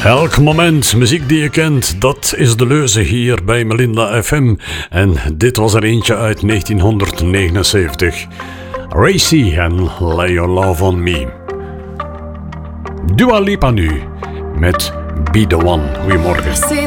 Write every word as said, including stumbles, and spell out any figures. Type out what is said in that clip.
Elk moment, muziek die je kent, dat is de leuze hier bij Melinda F M. En dit was er eentje uit negentienhonderdnegenenzeventig. Racy en Lay Your Love On Me. Dua Lipa nu met Be The One. Goedemorgen.